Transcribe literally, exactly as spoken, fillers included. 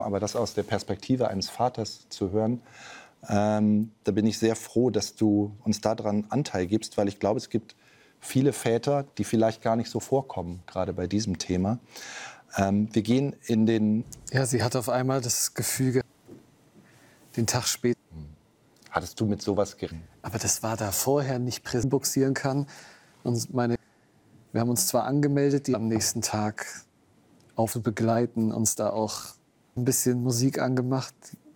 Aber das aus der Perspektive eines Vaters zu hören, ähm, da bin ich sehr froh, dass du uns daran Anteil gibst, weil ich glaube, es gibt viele Väter, die vielleicht gar nicht so vorkommen, gerade bei diesem Thema. Ähm, wir gehen in den... Ja, sie hat auf einmal das Gefühl, gehabt, den Tag später. Hattest du mit sowas gerechnet? Aber das war da vorher nicht präsent boxieren kann. Und meine, wir haben uns zwar angemeldet, die am nächsten Tag auf begleiten, uns da auch ein bisschen Musik angemacht.